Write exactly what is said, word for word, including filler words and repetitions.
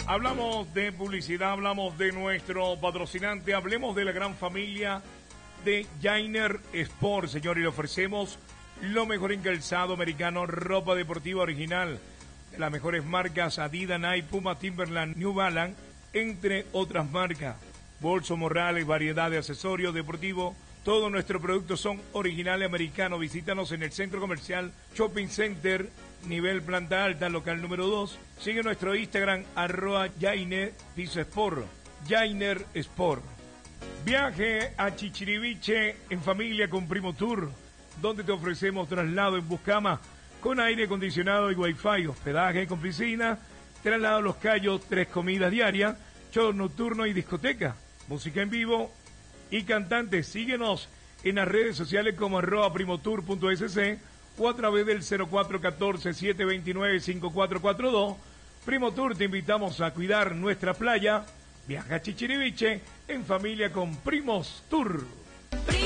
Hablamos de publicidad, hablamos de nuestro patrocinante, hablemos de la gran familia de Jainer Sport, señor, y le ofrecemos lo mejor en calzado americano, ropa deportiva original, de las mejores marcas Adidas, Nike, Puma, Timberland, New Balance, entre otras marcas. Bolso, morrales, variedad de accesorios deportivos. Todos nuestros productos son originales americanos. Visítanos en el Centro Comercial Shopping Center, nivel planta alta, local número dos. Sigue nuestro Instagram, arroba Jainer Piso Sport, Jainer Sport. Viaje a Chichiriviche en familia con Primo Tour, donde te ofrecemos traslado en Buscama con aire acondicionado y wifi, hospedaje con piscina, traslado a Los Cayos, tres comidas diarias, show nocturno y discoteca, música en vivo y cantantes. Síguenos en las redes sociales como arroba primotour.sc o a través del cero cuatro uno cuatro, siete dos nueve, cinco cuatro cuatro dos. Primo Tour, te invitamos a cuidar nuestra playa. Viaja a Chichiriviche en familia con Primos Tour.